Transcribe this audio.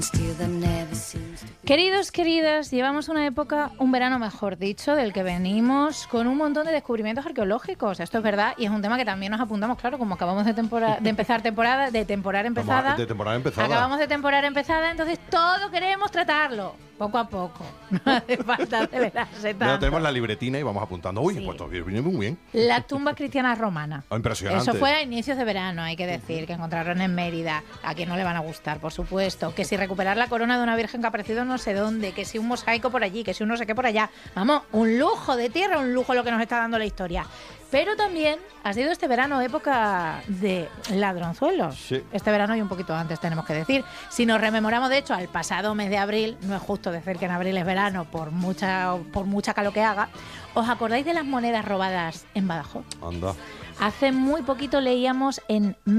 Queridos, queridas, llevamos una época, un verano mejor dicho, del que venimos con un montón de descubrimientos arqueológicos. Esto es verdad y es un tema que también nos apuntamos, claro, como acabamos de empezar temporada, de temporada empezada. Acabamos de temporada empezada, entonces todo queremos tratarlo, poco a poco. No hace falta acelerarse tanto. Ya tenemos la libretina y vamos apuntando. Uy, Sí. pues todo viene muy bien. Las tumbas cristianas romanas. Oh, impresionante. Eso fue a inicios de verano, hay que decir, que encontraron en Mérida. A quien no le van a gustar, por supuesto. Que si recuperar la corona de una virgen que ha aparecido no sé dónde, que si un mosaico por allí, que si un no sé qué por allá. Vamos, un lujo de tierra, un lujo lo que nos está dando la historia. Pero también ha sido este verano época de ladronzuelos. Sí. Este verano y un poquito antes, tenemos que decir. Si nos rememoramos, de hecho, al pasado mes de abril, no es justo decir que en abril es verano por mucha calor que haga, ¿os acordáis de las monedas robadas en Badajoz? Anda. Hace muy poquito leíamos en